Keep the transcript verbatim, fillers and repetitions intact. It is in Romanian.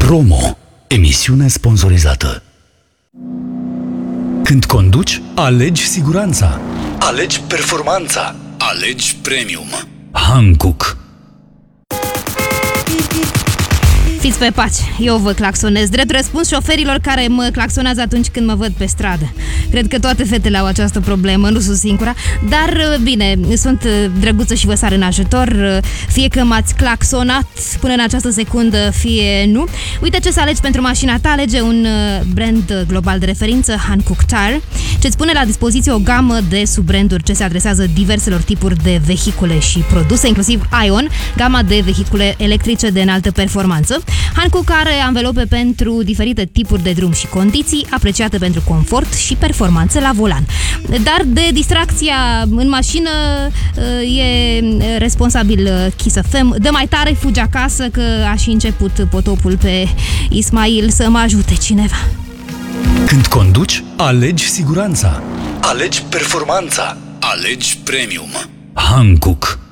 Promo. Emisiune sponsorizată. Când conduci, alegi siguranța. Alegi performanța. Alegi premium. Hankook. Fiți pe pace, eu vă claxonez. Drept răspuns șoferilor care mă claxonează atunci când mă văd pe stradă. Cred că toate fetele au această problemă, nu sunt singura. Dar bine, sunt drăguță și vă sar în ajutor. Fie că m-ați claxonat până în această secundă, fie nu. Uite ce să alegi pentru mașina ta. Alege un brand global de referință, Hankook Tire, ce-ți pune la dispoziție o gamă de subbranduri ce se adresează diverselor tipuri de vehicule și produse, inclusiv Ion, gama de vehicule electrice de înaltă performanță. Hankook are anvelope pentru diferite tipuri de drum și condiții, apreciate pentru confort și performanță la volan. Dar de distracția în mașină e responsabil Kiss F M. Dă mai tare, fugi acasă, că a și început potopul pe Ismail, să mă ajute cineva. Când conduci, alegi siguranța. Alegi performanța. Alegi premium. Hankook.